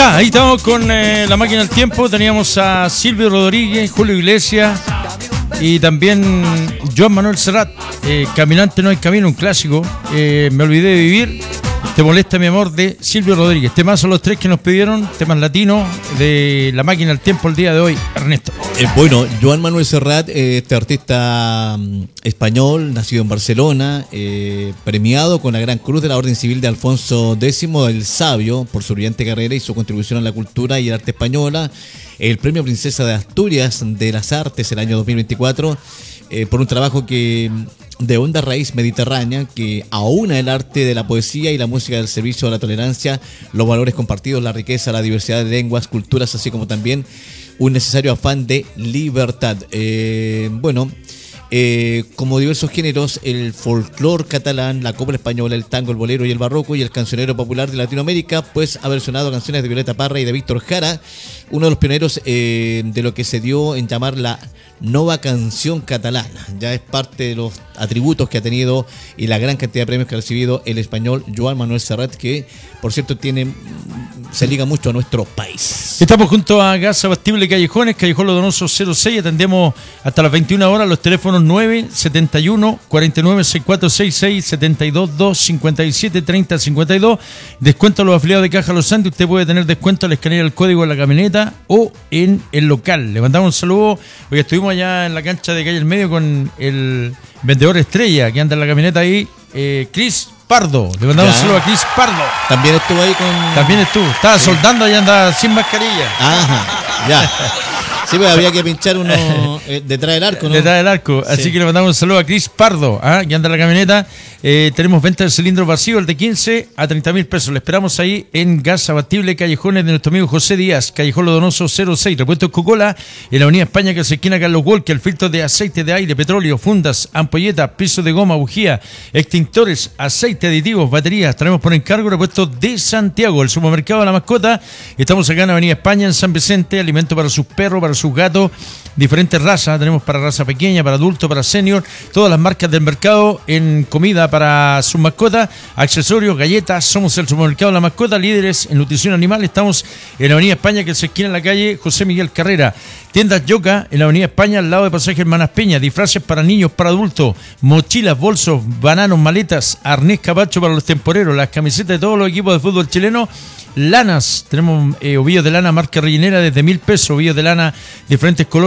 Ya, ahí estamos con la máquina del tiempo. Teníamos a Silvio Rodríguez, Julio Iglesias y también Joan Manuel Serrat. Caminante no hay camino, un clásico. Me olvidé de vivir. Te molesta mi amor, de Silvio Rodríguez. Temas son los tres que nos pidieron, temas latinos de la máquina del tiempo el día de hoy, Ernesto. Bueno, Joan Manuel Serrat, este artista español, nacido en Barcelona, premiado con la Gran Cruz de la Orden Civil de Alfonso X el Sabio por su brillante carrera y su contribución a la cultura y el arte española. El premio Princesa de Asturias de las Artes el año 2024 por un trabajo que de honda raíz mediterránea que aúna el arte de la poesía y la música del servicio a la tolerancia, los valores compartidos, la riqueza, la diversidad de lenguas, culturas, así como también un necesario afán de libertad. Como diversos géneros, el folclore catalán, la copla española, el tango, el bolero y el barroco y el cancionero popular de Latinoamérica, pues ha versionado canciones de Violeta Parra y de Víctor Jara, uno de los pioneros de lo que se dio en llamar la nova canción catalana. Ya es parte de los atributos que ha tenido y la gran cantidad de premios que ha recibido el español Joan Manuel Serrat, que por cierto se liga mucho a nuestro país. Estamos junto a Gas Abastible Callejones, Callejón Los Donosos 06, atendemos hasta las 21 horas los teléfonos 971 49 6466 722 57 30 52. Descuento a los afiliados de Caja Los Andes. Usted puede tener descuento al escanear el código en la camioneta o en el local. Le mandamos un saludo. Hoy estuvimos allá en la cancha de Calle El Medio con el vendedor estrella que anda en la camioneta ahí, Cris Pardo. Le mandamos un saludo a Cris Pardo. También estuvo ahí con... También estuvo. Estaba soldando y anda sin mascarilla. Ajá, ya. Sí, pues había que pinchar uno detrás del arco, ¿no? Detrás del arco. Sí. Así que le mandamos un saludo a Cris Pardo, que anda en la camioneta. Tenemos venta de cilindros vacíos, el de 15 a 30.000 pesos. Le esperamos ahí en Gas Abastible Callejones de nuestro amigo José Díaz, Callejón Los Donosos 06. Repuestos Coca-Cola en la Avenida España, que se esquina Carlos Walker. Filtros de aceite de aire, petróleo, fundas, ampolletas, pisos de goma, bujía, extintores, aceite, aditivos, baterías. Traemos por encargo repuestos de Santiago, el supermercado de la mascota. Estamos acá en Avenida España, en San Vicente. Alimento para sus perros, para sus gatos, diferentes razas. Tenemos para raza pequeña, para adulto, para senior, todas las marcas del mercado en comida para sus mascotas, accesorios, galletas. Somos el supermercado de la mascota, líderes en nutrición animal. Estamos en la Avenida España, que se esquina en la calle José Miguel Carrera. Tiendas Yoka en la Avenida España, al lado de Pasaje Hermanas Peña. Disfraces para niños, para adultos, mochilas, bolsos, bananos, maletas, arnés capacho para los temporeros, las camisetas de todos los equipos de fútbol chileno. Lanas, tenemos ovillos de lana marca rellenera desde 1.000 pesos, ovillos de lana diferentes colores.